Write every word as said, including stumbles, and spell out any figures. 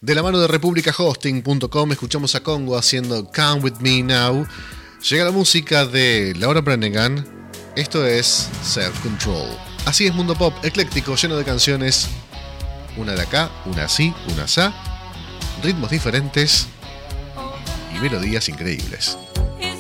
De la mano de republica hosting punto com escuchamos a Congo haciendo Come With Me Now. Llega la música de Laura Branigan. Esto es Self Control. Así es Mundo Pop, ecléctico, lleno de canciones. Una de acá, una así, una asá. Ritmos diferentes y melodías increíbles.